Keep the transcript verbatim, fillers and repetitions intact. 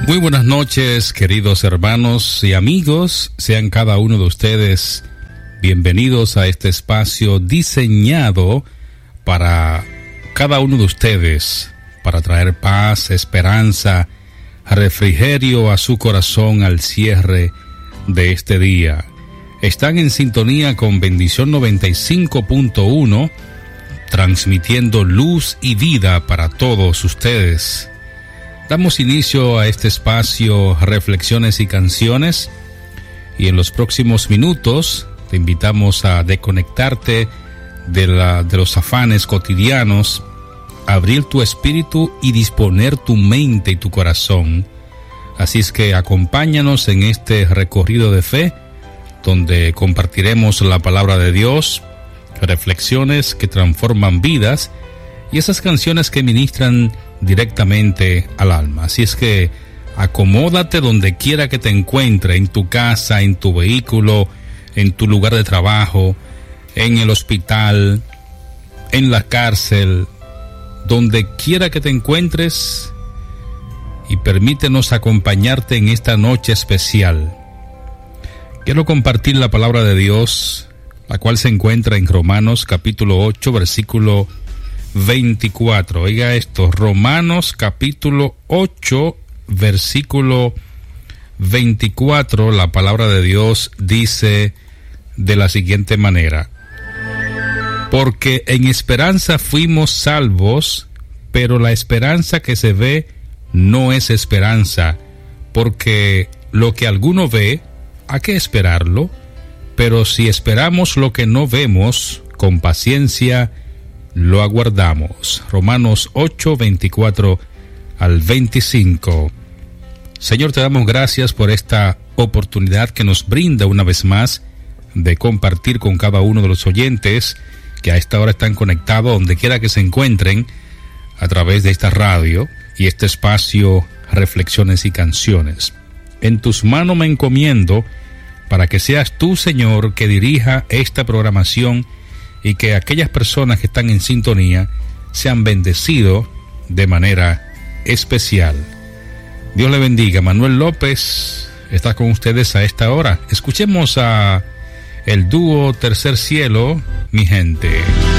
Muy buenas noches, queridos hermanos y amigos. Sean cada uno de ustedes bienvenidos a este espacio diseñado para cada uno de ustedes, para traer paz, esperanza, refrigerio a su corazón al cierre de este día. Están en sintonía con Bendición noventa y cinco punto uno, transmitiendo luz y vida para todos ustedes. Damos inicio a este espacio Reflexiones y Canciones, y en los próximos minutos te invitamos a desconectarte de, la, de los afanes cotidianos, abrir tu espíritu y disponer tu mente y tu corazón. Así es que acompáñanos en este recorrido de fe, donde compartiremos la palabra de Dios, reflexiones que transforman vidas y esas canciones que ministran directamente al alma. Así es que acomódate donde quiera que te encuentres, en tu casa, en tu vehículo, en tu lugar de trabajo, en el hospital, en la cárcel, donde quiera que te encuentres, y permítenos acompañarte en esta noche especial. Quiero compartir la palabra de Dios, la cual se encuentra en Romanos capítulo ocho, versículo veinticuatro. Oiga esto, Romanos capítulo ocho, versículo veinticuatro. La palabra de Dios dice de la siguiente manera: porque en esperanza fuimos salvos, pero la esperanza que se ve no es esperanza, porque lo que alguno ve, ¿a qué esperarlo? Pero si esperamos lo que no vemos, con paciencia lo aguardamos. Romanos ocho, veinticuatro al veinticinco. Señor, te damos gracias por esta oportunidad que nos brinda una vez más de compartir con cada uno de los oyentes que a esta hora están conectados donde quiera que se encuentren a través de esta radio y este espacio Reflexiones y Canciones. En tus manos me encomiendo para que seas tú, Señor, que dirija esta programación y que aquellas personas que están en sintonía sean bendecidos de manera especial. Dios le bendiga. Manuel López está con ustedes a esta hora. Escuchemos a el dúo Tercer Cielo, Mi Gente.